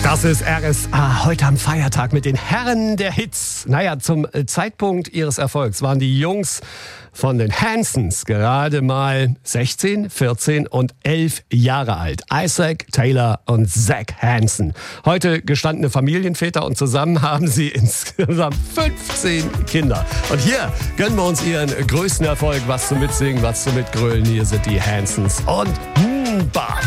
Das ist RSA, heute am Feiertag mit den Herren der Hits. Naja, zum Zeitpunkt ihres Erfolgs waren die Jungs von den Hansons gerade mal 16, 14 und 11 Jahre alt. Isaac, Taylor und Zach Hanson. Heute gestandene Familienväter und zusammen haben sie insgesamt 15 Kinder. Und hier gönnen wir uns ihren größten Erfolg. Was zum Mitsingen, was zum Mitgrölen. Hier sind die Hansons und Bah.